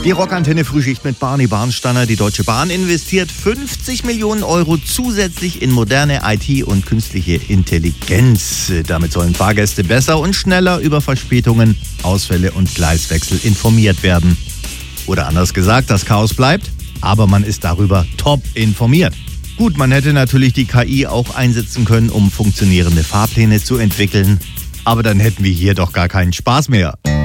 Die Rockantenne Frühschicht mit Barney Barnsteiner. Die Deutsche Bahn investiert 50 Millionen Euro zusätzlich in moderne IT und künstliche Intelligenz. Damit sollen Fahrgäste besser und schneller über Verspätungen, Ausfälle und Gleiswechsel informiert werden. Oder anders gesagt, das Chaos bleibt, aber man ist darüber top informiert. Gut, man hätte natürlich die KI auch einsetzen können, um funktionierende Fahrpläne zu entwickeln. Aber dann hätten wir hier doch gar keinen Spaß mehr.